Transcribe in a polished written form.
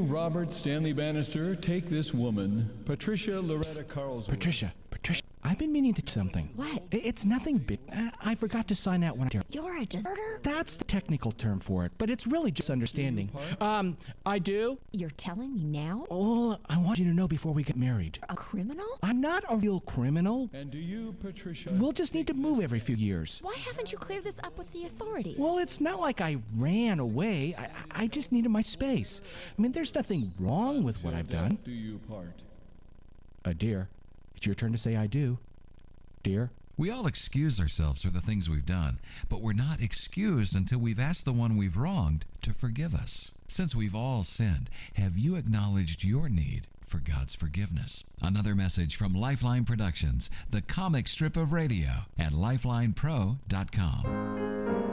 Robert Stanley Bannister, take this woman, Patricia Loretta Carlsworth. Patricia, I've been meaning to do something. What? It's nothing big. I forgot to sign out when I... You're a deserter? That's the technical term for it, but it's really just understanding. I do? You're telling me now? Oh, I want you to know before we get married. A criminal? I'm not a real criminal. And do you, Patricia... We'll just need to move every few years. Why haven't you cleared this up with the authorities? Well, it's not like I ran away. I just needed my space. I mean, there's nothing wrong with what I've done. Do you part? Dear, it's your turn to say I do. Dear? We all excuse ourselves for the things we've done, but we're not excused until we've asked the one we've wronged to forgive us. Since we've all sinned, have you acknowledged your need for God's forgiveness? Another message from Lifeline Productions, the comic strip of radio, at lifelinepro.com.